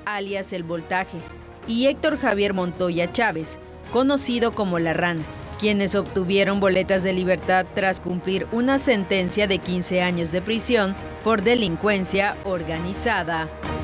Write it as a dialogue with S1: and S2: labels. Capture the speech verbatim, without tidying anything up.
S1: alias El Voltaje, y Héctor Javier Montoya Chávez, conocido como La Rana, quienes obtuvieron boletas de libertad tras cumplir una sentencia de quince años de prisión por delincuencia organizada.